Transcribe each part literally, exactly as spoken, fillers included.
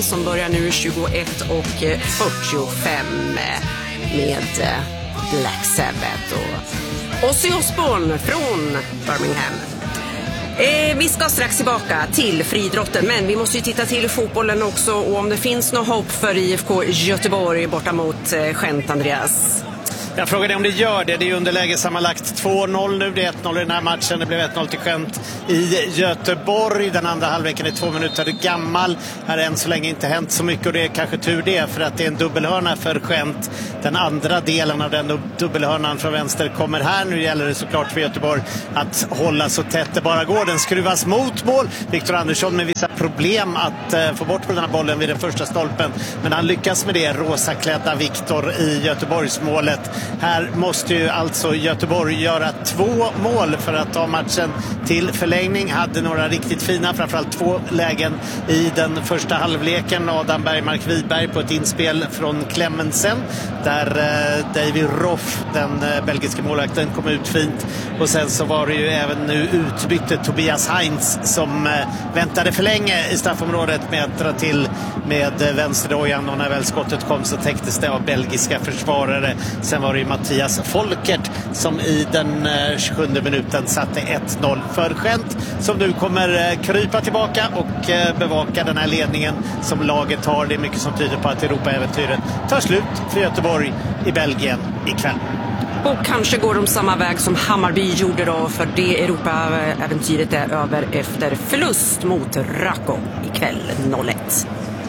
som börjar nu tjugoett och fyrtiofem med Black Sabbath och Ozzy Osbourne från Birmingham. Eh, vi ska strax tillbaka till friidrotten, men vi måste ju titta till fotbollen också, och om det finns något hopp för I F K Göteborg borta mot eh, Gent, Andreas. Jag frågade om det gör det. Det är underläge sammanlagt två noll nu. Det är ett noll i den här matchen. Det blev ett noll till Gent i Göteborg. Den andra halvleken är två minuter gammal. Här har än så länge inte hänt så mycket, och det är kanske tur det, för att det är en dubbelhörna för Gent. Den andra delen av den dubbelhörnan från vänster kommer här. Nu gäller det såklart för Göteborg att hålla så tätt det bara går. Den skruvas mot mål. Viktor Andersson med vissa problem att uh, få bort på den här bollen vid den första stolpen. Men han lyckas med det, rosaklädda Viktor i Göteborgsmålet. Här måste ju alltså Göteborg göra två mål för att ta matchen till förlängning. Hade några riktigt fina, framförallt två lägen i den första halvleken. Adam Bergmark Widberg på ett inspel från Clemensen, där eh, David Roff, den eh, belgiska målvakten, kom ut fint. Och sen så var det ju även nu utbytte Tobias Heinz som eh, väntade för länge i straffområdet med att dra till med eh, vänsterdojan, och när väl skottet kom så täcktes det av belgiska försvarare. Sen var det ju Mattias Folkert som i den eh, tjugosjunde minuten satte ett noll för Gent, som nu kommer eh, krypa tillbaka och eh, bevaka den här ledningen som laget har. Det är mycket som tyder på att Europa-äventyret tar slut för Göteborg i Belgien ikväll. Och kanske går de samma väg som Hammarby gjorde då, för det Europa-äventyret är över efter förlust mot Raco ikväll noll ett.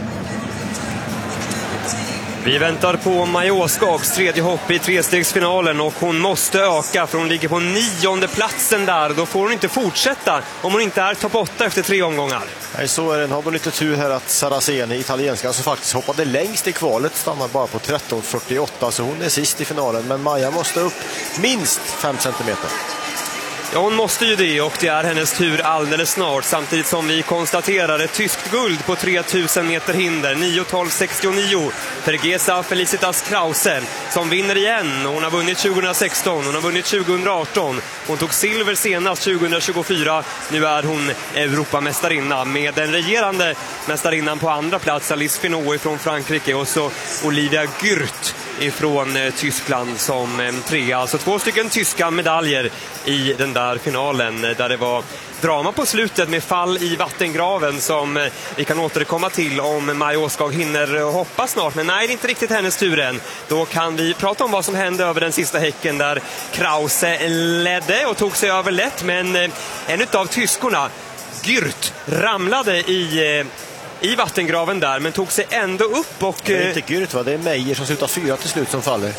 Vi väntar på Maja Åskags tredje hopp i trestegsfinalen, och hon måste öka, för hon ligger på nionde platsen där. Då får hon inte fortsätta om hon inte är topp åtta efter tre omgångar. Nej, så är det. Har hon lite tur här att Saraceni, italienska, som faktiskt hoppade längst i kvalet, stannar bara på tretton fyrtioåtta, så hon är sist i finalen. Men Maja måste upp minst fem centimeter. Ja, hon måste ju det, och det är hennes tur alldeles snart, samtidigt som vi konstaterar ett tyskt guld på tre tusen meter hinder, nio tolv sextionio för Gesa Felicitas Krause, som vinner igen. Hon har vunnit tjugohundrasexton, hon har vunnit tjugohundraarton, hon tog silver senast tjugohundratjugofyra. Nu är hon Europamästarinna med den regerande mästarinnan på andra plats, Alice Finot från Frankrike, och så Olivia Gürt ifrån eh, Tyskland som eh, trea. Alltså två stycken tyska medaljer i den där finalen, eh, där det var drama på slutet med fall i vattengraven som eh, vi kan återkomma till om Maja Åskag hinner eh, hoppa snart. Men nej, det är inte riktigt hennes tur än. Då kan vi prata om vad som hände över den sista häcken, där Krause ledde och tog sig över lätt, men eh, en av tyskorna, Gürt, ramlade i... Eh, i vattengraven där, men tog sig ändå upp. Och det är inte Gürt, va? Det är Meijer som slutar fyra till slut som faller.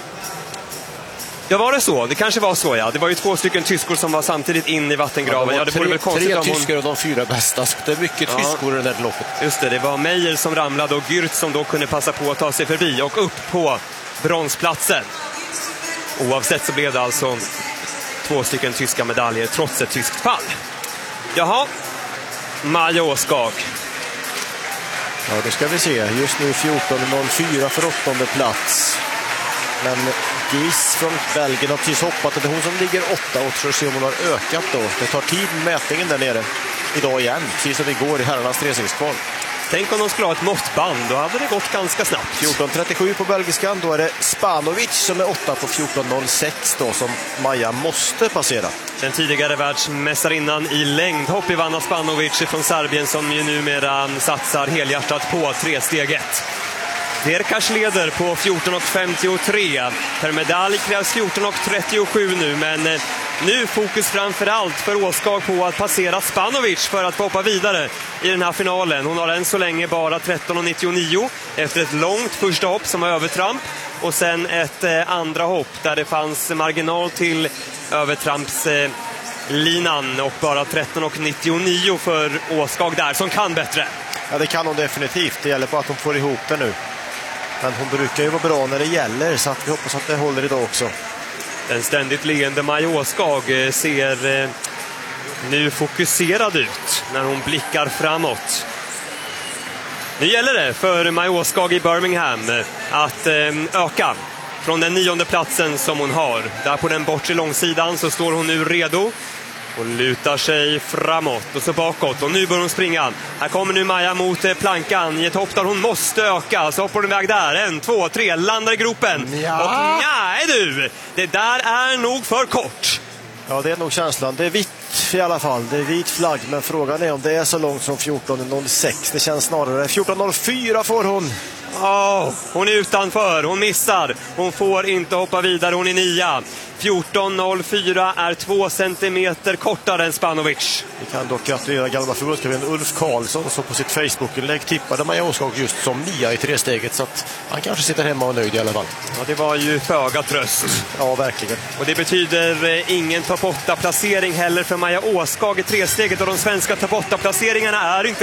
Ja, var det så? Det kanske var så, ja. Det var ju två stycken tyskor som var samtidigt in i vattengraven. Ja, ja, det tre, vore väl konstigt tre om hon... tyskor och de fyra bästa. Så det är mycket ja. tyskor i det här loppet. Just det, det var Meijer som ramlade och Gürt som då kunde passa på att ta sig förbi och upp på bronsplatsen. Oavsett så blev det alltså två stycken tyska medaljer trots ett tyskt fall. Jaha, Maja Åskag. Ja, då ska vi se. Just nu fjorton noll fyra för åttonde plats. Men Gis från Belgien har precis hoppat. Det är hon som ligger åtta, och tror se om hon har ökat då. Det tar tid med mätningen där nere idag igen, precis som igår i herrarnas trestegsval. Tänk om de skulle ha ett måttband, då hade det gått ganska snabbt. fjorton trettiosju på belgiskan, då är det Spanovic som är åtta på fjorton noll sex då, som Maja måste passera. Den tidigare världsmästarinnan i längdhopp, Ivana Spanovic från Serbien, som ju numera satsar helhjärtat på tresteget. Derkas leder på fjorton femtiotre. Per medalj krävs fjorton trettiosju nu, men nu fokus framförallt för Åskag på att passera Spanovic för att få hoppa vidare i den här finalen. Hon har än så länge bara tretton nittionio efter ett långt första hopp som var övertramp, och sen ett eh, andra hopp där det fanns marginal till övertrampslinan, eh, och bara tretton nittionio för Åskag där, som kan bättre. Ja, det kan hon definitivt. Det gäller bara att hon får ihop det nu. Men hon brukar ju vara bra när det gäller, så att vi hoppas att det håller idag också. Den ständigt leende Maja Åskag ser eh, nu fokuserad ut när hon blickar framåt. Nu gäller det för Maja Åskag i Birmingham att eh, öka från den nionde platsen som hon har. Där på den bortre långsidan så står hon nu redo Och lutar sig framåt och så bakåt. Och nu börjar hon springa. Här kommer nu Maja mot eh, plankan i ett hopp där hon måste öka. Så hoppar hon iväg där. En, två, tre. Landar i gropen. Ja. Och nej du! Det där är nog för kort. Ja, det är nog känslan. Det är vitt i alla fall. Det är vit flagg. Men frågan är om det är så långt som fjorton noll sex. Det känns snarare. fjorton noll fyra får hon. Oh, hon är utanför, hon missar. Hon får inte hoppa vidare, hon är nia. fjorton noll fyra är två centimeter kortare än Spanovic. Vi kan dock gratulera gamla förbundskapten Ulf Karlsson som på sitt Facebook-inlägg tippade Maja Åskog just som nia i tresteget. Så att han kanske sitter hemma och nöjd i alla fall. Ja, det var ju föga tröst. Ja, verkligen. Och det betyder eh, ingen topp åtta-placering heller för Maja Åskog i tresteget. Och de svenska topp åtta-placeringarna är inte